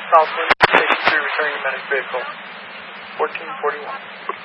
Southwind, Station 3, returning to medic vehicle. 1441.